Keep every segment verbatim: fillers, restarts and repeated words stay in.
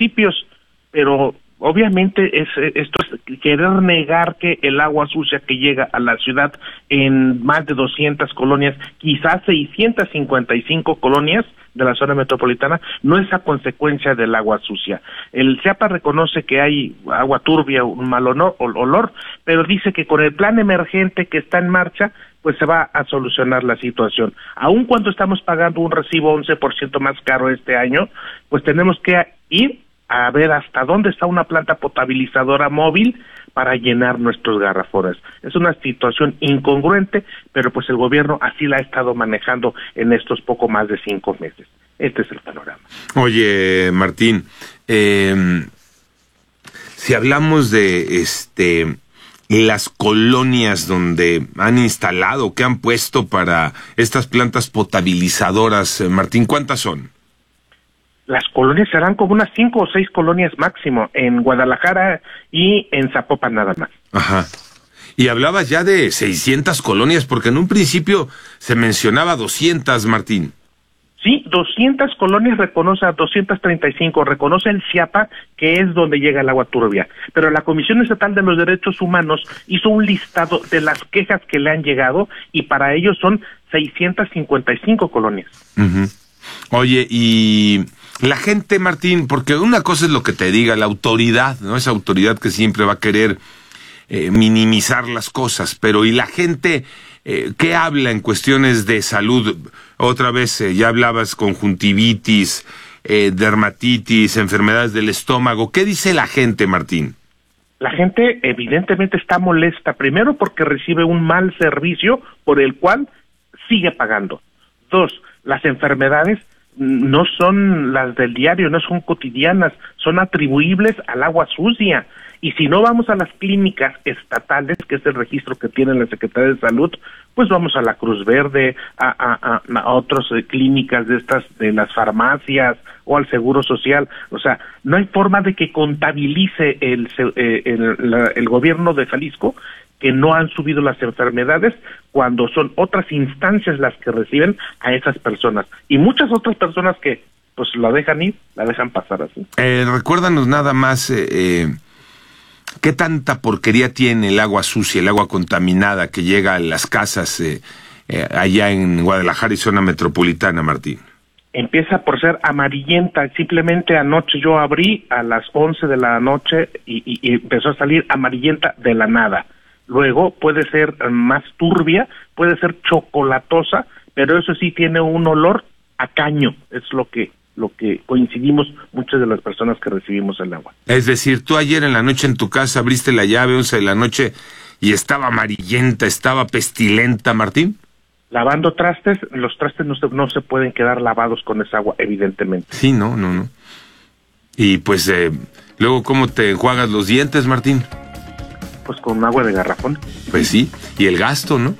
municipios, pero obviamente es, esto es querer negar que el agua sucia que llega a la ciudad en más de doscientas colonias, quizás seiscientas cincuenta y cinco colonias de la zona metropolitana, no es a consecuencia del agua sucia. El C I A P A reconoce que hay agua turbia, un mal olor, olor, pero dice que con el plan emergente que está en marcha, pues se va a solucionar la situación. Aun cuando estamos pagando un recibo once por ciento más caro este año, pues tenemos que ir a ver hasta dónde está una planta potabilizadora móvil para llenar nuestros garrafones. Es una situación incongruente, pero pues el gobierno así la ha estado manejando en estos poco más de cinco meses. Este es el panorama. Oye, Martín, eh, si hablamos de este las colonias donde han instalado, que han puesto para estas plantas potabilizadoras, eh, Martín, ¿cuántas son? Las colonias serán como unas cinco o seis colonias máximo, en Guadalajara y en Zapopan nada más. Ajá. Y hablabas ya de seiscientas colonias, porque en un principio se mencionaba doscientas, Martín. Sí, doscientas colonias reconoce a doscientas treinta y cinco, reconoce el C I A P A, que es donde llega el agua turbia. Pero la Comisión Estatal de los Derechos Humanos hizo un listado de las quejas que le han llegado, y para ellos son seiscientas cincuenta y cinco colonias. Uh-huh. Oye, y la gente, Martín, porque una cosa es lo que te diga la autoridad, ¿no? Esa autoridad que siempre va a querer eh, minimizar las cosas, pero ¿y la gente eh, qué habla en cuestiones de salud? Otra vez eh, ya hablabas conjuntivitis, eh, dermatitis, enfermedades del estómago. ¿Qué dice la gente, Martín? La gente evidentemente está molesta, primero porque recibe un mal servicio por el cual sigue pagando. Dos, las enfermedades no son las del diario, no son cotidianas, son atribuibles al agua sucia. Y si no vamos a las clínicas estatales, que es el registro que tiene la Secretaría de Salud, pues vamos a la Cruz Verde, a, a, a, a otras eh, clínicas de estas, de las farmacias, o al Seguro Social. O sea, no hay forma de que contabilice el, eh, el, la, el gobierno de Jalisco que no han subido las enfermedades, cuando son otras instancias las que reciben a esas personas. Y muchas otras personas que pues la dejan ir, la dejan pasar así. Eh, recuérdanos nada más, eh, eh, ¿qué tanta porquería tiene el agua sucia, el agua contaminada que llega a las casas eh, eh, allá en Guadalajara y zona metropolitana, Martín? Empieza por ser amarillenta. Simplemente anoche yo abrí a las once de la noche y, y, y empezó a salir amarillenta de la nada. Luego puede ser más turbia, puede ser chocolatosa, pero eso sí tiene un olor a caño. Es lo que lo que coincidimos muchas de las personas que recibimos el agua. Es decir, tú ayer en la noche en tu casa abriste la llave once de la noche y estaba amarillenta, estaba pestilenta, Martín. Lavando trastes, los trastes no se, no se pueden quedar lavados con esa agua, evidentemente. Sí, no, no, no. Y pues, eh, luego, ¿cómo te enjuagas los dientes, Martín? Pues con agua de garrafón. Pues sí, y el gasto, ¿no?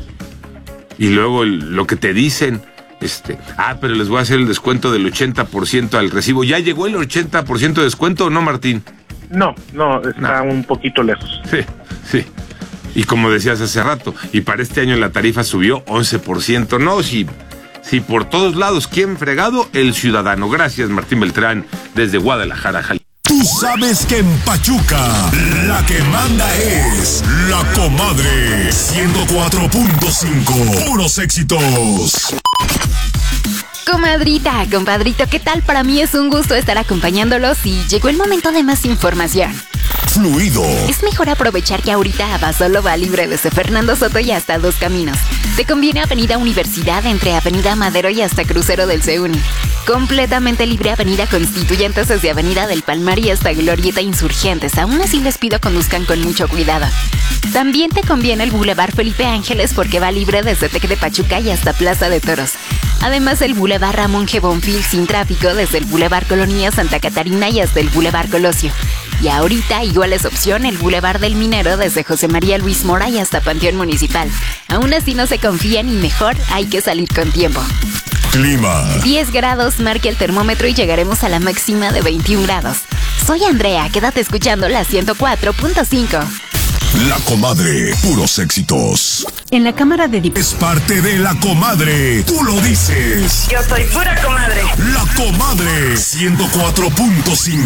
Y luego el, lo que te dicen, este, ah, pero les voy a hacer el descuento del ochenta por ciento al recibo. ¿Ya llegó el ochenta por ciento de descuento o no, Martín? No, no, está no. un poquito lejos. Sí, sí. Y como decías hace rato, y para este año la tarifa subió once por ciento. No, si, si por todos lados, ¿quién fregado? El ciudadano. Gracias, Martín Beltrán, desde Guadalajara, Jalisco. Tú sabes que en Pachuca la que manda es La Comadre. ciento cuatro punto cinco, puros éxitos. Comadrita, compadrito, ¿qué tal? Para mí es un gusto estar acompañándolos y llegó el momento de más información. Fluido. Es mejor aprovechar que ahorita Abasolo va libre desde Fernando Soto y hasta Dos Caminos. Te conviene Avenida Universidad entre Avenida Madero y hasta Crucero del CEUNI. Completamente libre Avenida Constituyentes desde Avenida del Palmar y hasta Glorieta Insurgentes. Aún así les pido conduzcan con mucho cuidado. También te conviene el Boulevard Felipe Ángeles porque va libre desde Tec de Pachuca y hasta Plaza de Toros. Además el Boulevard Ramón G. Bonfil sin tráfico desde el Boulevard Colonia Santa Catarina y hasta el Boulevard Colosio. Y ahorita igual es opción el Boulevard del Minero desde José María Luis Mora y hasta Panteón Municipal. Aún así no se confían y mejor hay que salir con tiempo. Clima. diez grados marca el termómetro y llegaremos a la máxima de veintiún grados. Soy Andrea, quédate escuchando la ciento cuatro punto cinco. La Comadre, puros éxitos. En la Cámara de Diputados. Es parte de La Comadre, tú lo dices. Yo soy pura comadre. La Comadre, ciento cuatro punto cinco.